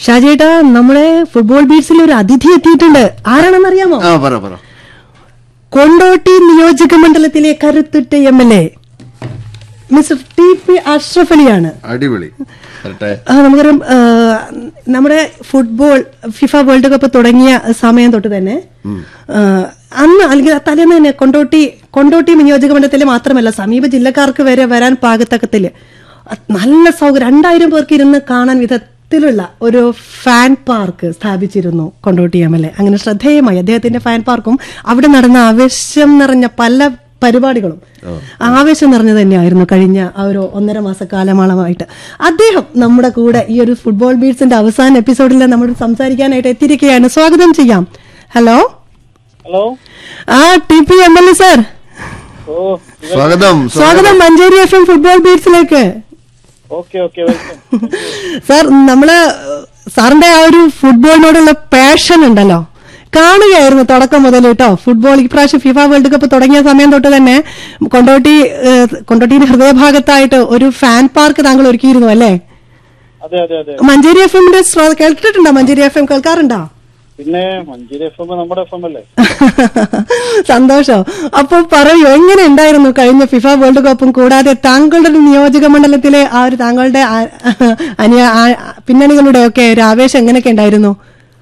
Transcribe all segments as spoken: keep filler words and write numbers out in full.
ഷാജേട്ടാ, നമ്മുടെ ഫുട്ബോൾ ബീറ്റ്സിൽ ഒരു അതിഥി എത്തിയിട്ടുണ്ട്. ആരാണെന്നറിയാമോ? കൊണ്ടോട്ടി നിയോജക മണ്ഡലത്തിലെ കരുത്തുറ്റ M L A mister T P Ashraf അലിയാണ്. അടിപൊളി. നമുക്കറിയാം, നമ്മുടെ ഫുട്ബോൾ ഫിഫ വേൾഡ് കപ്പ് തുടങ്ങിയ സമയം തൊട്ട് തന്നെ അന്ന് അല്ലെങ്കിൽ തലേന്ന് തന്നെ കൊണ്ടോട്ടി കൊണ്ടോട്ടി നിയോജക മണ്ഡലത്തിലെ മാത്രമല്ല സമീപ ജില്ലക്കാർക്ക് വരെ വരാൻ പാകത്തക്കത്തില് നല്ല സൗകര്യം രണ്ടായിരം പേർക്ക് ഇരുന്ന് കാണാൻ വിധത്തിലുള്ള ഒരു ഫാൻ പാർക്ക് സ്ഥാപിച്ചിരുന്നു കൊണ്ടോട്ടി എം എൽ എ. അങ്ങനെ ശ്രദ്ധേയമായി അദ്ദേഹത്തിന്റെ ഫാൻ പാർക്കും അവിടെ നടന്ന ആവേശം നിറഞ്ഞ പല പരിപാടികളും ആവേശം നിറഞ്ഞു തന്നെയായിരുന്നു കഴിഞ്ഞ ഒരു ഒന്നര മാസ കാലമാളമായിട്ട്. അദ്ദേഹം നമ്മുടെ കൂടെ ഈ ഒരു ഫുട്ബോൾ ബീറ്റ്സിന്റെ അവസാന എപ്പിസോഡിൽ നമ്മൾ സംസാരിക്കാനായിട്ട് എത്തിയിരിക്കുകയാണ്. സ്വാഗതം ചെയ്യാം. ഹലോ ഹലോ ആ T P M L A sir, സ്വാഗതം സ്വാഗതം Manjeri F M football ബീറ്റ്സിലേക്ക്. Sir, നമ്മള് സാറിന്റെ ആ ഒരു ഫുട്ബോളിനോടുള്ള പാഷൻ ഉണ്ടല്ലോ, കാണുകയായിരുന്നു തുടക്കം മുതൽ കേട്ടോ. ഫുട്ബോൾ ഇപ്രാവശ്യം ഫിഫ വേൾഡ് കപ്പ് തുടങ്ങിയ സമയം തൊട്ട് തന്നെ കൊണ്ടോട്ടി കൊണ്ടോട്ടിയുടെ ഹൃദയഭാഗത്തായിട്ട് ഒരു ഫാൻ പാർക്ക് താങ്കൾ ഒരുക്കിയിരുന്നു അല്ലേ? മഞ്ചേരി എഫ് എമ്മിന്റെ കേട്ടിട്ടുണ്ടോ? Manjeri F M കേൾക്കാറുണ്ടോ? പിന്നെ മഞ്ചേരി എഫ് എം നമ്മുടെ എഫ് എം അല്ലേ? സന്തോഷം. അപ്പൊ പറയൂ, എങ്ങനെ ഉണ്ടായിരുന്നു കഴിഞ്ഞ ഫിഫ വേൾഡ് കപ്പും കൂടാതെ താങ്കളുടെ നിയോജക മണ്ഡലത്തിലെ ആ ഒരു താങ്കളുടെ അനിയ പിന്നണികളുടെ ഒക്കെ ഒരു ആവേശം എങ്ങനെയൊക്കെ ഉണ്ടായിരുന്നു?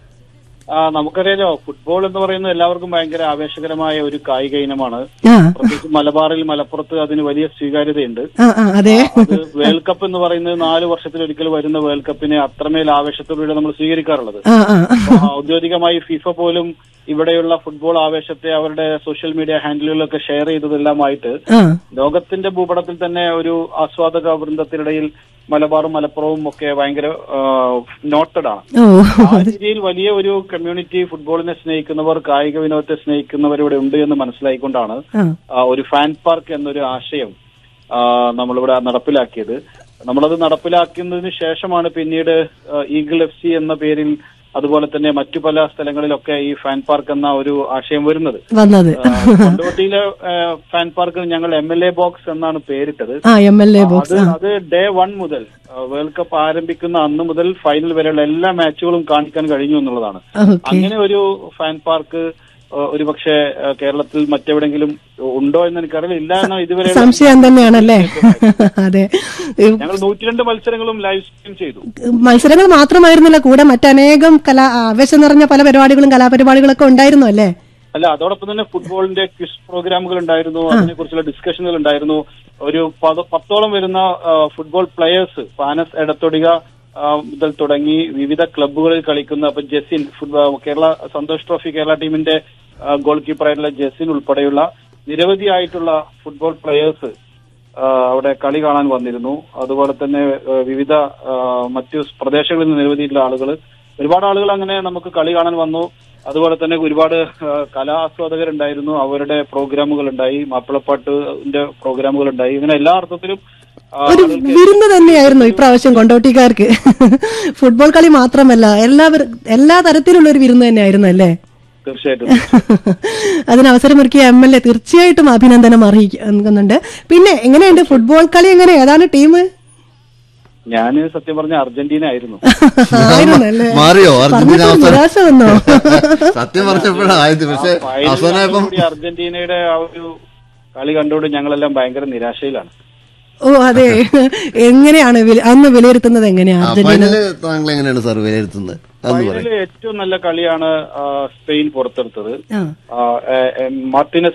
ആ നമുക്കറിയാലോ, ഫുട്ബോൾ എന്ന് പറയുന്നത് എല്ലാവർക്കും ഭയങ്കര ആവേശകരമായ ഒരു കായിക ഇനമാണ്. പ്രത്യേകിച്ച് മലബാറിൽ മലപ്പുറത്ത് അതിന് വലിയ സ്വീകാര്യതയുണ്ട്. അത് വേൾഡ് കപ്പ് എന്ന് പറയുന്നത് നാല് വർഷത്തിലൊരിക്കൽ വരുന്ന വേൾഡ് കപ്പിനെ അത്രമേൽ ആവേശത്തോടുകൂടി നമ്മൾ സ്വീകരിക്കാറുള്ളത്. ഔദ്യോഗികമായി ഫിഫ പോലും ഇവിടെയുള്ള ഫുട്ബോൾ ആവേശത്തെ അവരുടെ സോഷ്യൽ മീഡിയ ഹാൻഡിലുകളിലൊക്കെ ഷെയർ ചെയ്തതെല്ലാമായിട്ട് ലോകത്തിന്റെ ഭൂപടത്തിൽ തന്നെ ഒരു ആസ്വാദക വൃന്ദത്തിനിടയിൽ മലബാറും മലപ്പുറവും ഒക്കെ ഭയങ്കര നോട്ടഡ് ആണ്. ആ രീതിയിൽ വലിയ ഒരു കമ്മ്യൂണിറ്റി ഫുട്ബോളിനെ സ്നേഹിക്കുന്നവർ, കായിക വിനോദത്തെ സ്നേഹിക്കുന്നവർ ഇവിടെ ഉണ്ട് എന്ന് മനസ്സിലായിക്കൊണ്ടാണ് ഒരു ഫാൻ പാർക്ക് എന്നൊരു ആശയം നമ്മളിവിടെ നടപ്പിലാക്കിയത്. നമ്മളത് നടപ്പിലാക്കുന്നതിന് ശേഷമാണ് പിന്നീട് ഈഗിൾ എഫ് സി എന്ന പേരിൽ അതുപോലെ തന്നെ മറ്റു പല സ്ഥലങ്ങളിലൊക്കെ ഈ ഫാൻ പാർക്ക് എന്ന ഒരു ആശയം വരുന്നത്. കൊണ്ടോട്ടിയിലെ ഫാൻ പാർക്ക് ഞങ്ങൾ എം എൽ എ ബോക്സ് എന്നാണ് പേരിട്ടത്. അത് ഡേ വൺ മുതൽ വേൾഡ് കപ്പ് ആരംഭിക്കുന്ന അന്ന് മുതൽ ഫൈനൽ വരെയുള്ള എല്ലാ മാച്ചുകളും കാണിക്കാൻ കഴിഞ്ഞു എന്നുള്ളതാണ്. അങ്ങനെ ഒരു ഫാൻ പാർക്ക് ഒരു പക്ഷേ കേരളത്തിൽ മറ്റെവിടെങ്കിലും ഉണ്ടോ എന്ന് എനിക്കറിയില്ല. ഇല്ല എന്ന ഇതുവരെ സംശയം തന്നെയാണല്ലേ? അതെ, ഞങ്ങൾ നൂറ്റിരണ്ട് മത്സരങ്ങളും ലൈവ് സ്ട്രീം ചെയ്തു. മത്സരങ്ങൾ മാത്രമായിരുന്നില്ല, കൂടെ മറ്റനേകം കലാ ആവേശം നിറഞ്ഞ പല പരിപാടികളും കലാപരിപാടികളൊക്കെ ഉണ്ടായിരുന്നു അല്ലേ? അല്ല, അതോടൊപ്പം തന്നെ ഫുട്ബോളിന്റെ ക്വിസ് പ്രോഗ്രാമുകൾ ഉണ്ടായിരുന്നു, അതിനെക്കുറിച്ചുള്ള ഡിസ്കഷനുകൾ ഉണ്ടായിരുന്നു. ഒരു പത്തോളം വരുന്ന ഫുട്ബോൾ പ്ലെയേഴ്സ് പാനസ് എടത്തൊടിക മുതൽ തുടങ്ങി വിവിധ ക്ലബ്ബുകളിൽ കളിക്കുന്ന അപ്പൊ ജെസിൻ ഫുട്ബോൾ കേരള സന്തോഷ് ട്രോഫി കേരള ടീമിന്റെ ഗോൾ കീപ്പറായിട്ടുള്ള ജെസിൻ ഉൾപ്പെടെയുള്ള നിരവധിയായിട്ടുള്ള ഫുട്ബോൾ പ്ലെയേഴ്സ് അവിടെ കളി കാണാൻ വന്നിരുന്നു. അതുപോലെ തന്നെ വിവിധ മറ്റു പ്രദേശങ്ങളിൽ നിന്ന് നിരവധിയുള്ള ആളുകൾ ഒരുപാട് ആളുകൾ അങ്ങനെ നമുക്ക് കളി കാണാൻ വന്നു. അതുപോലെ തന്നെ ഒരുപാട് കലാ ആസ്വാദകരുണ്ടായിരുന്നു, അവരുടെ പ്രോഗ്രാമുകൾ ഉണ്ടായി, മാപ്പിളപ്പാട്ടിന്റെ പ്രോഗ്രാമുകൾ ഉണ്ടായി. ഇങ്ങനെ എല്ലാ അർത്ഥത്തിലും ഒരു വിരുന്ന് തന്നെയായിരുന്നു ഇപ്രാവശ്യം കൊണ്ടോട്ടിക്കാർക്ക്. ഫുട്ബോൾ കളി മാത്രമല്ല, എല്ലാവരും എല്ലാ തരത്തിലുള്ള ഒരു വിരുന്ന് തന്നെയായിരുന്നു അല്ലേ? തീർച്ചയായിട്ടും. അതിനവസരമൊരുക്കിയ എം എൽ എ തീർച്ചയായിട്ടും അഭിനന്ദനം അറിയിക്കുന്നുണ്ട്. പിന്നെ എങ്ങനെയുണ്ട് ഫുട്ബോൾ കളി? എങ്ങനെ, ഏതാണ് ടീം? ഞാന് സത്യം പറഞ്ഞ അർജന്റീന ആയിരുന്നു. മാറിയോ? നിരാശ വന്നോ? സത്യം പറഞ്ഞപ്പോഴായത്. പക്ഷേ അർജന്റീനയുടെ ആ ഒരു കളി കണ്ടുകൊണ്ട് ഞങ്ങളെല്ലാം ഭയങ്കര നിരാശയിലാണ്. ഓ അതെ, എങ്ങനെയാണ് അന്ന് വിലയിരുത്തുന്നത്? എങ്ങനെയാണ് താങ്കൾ എങ്ങനെയാണ് സാർ വിലയിരുത്തുന്നത്? ഫൈനലിൽ ഏറ്റവും നല്ല കളിയാണ് സ്പെയിൻ പുറത്തെടുത്തത്. മാർട്ടിനസ്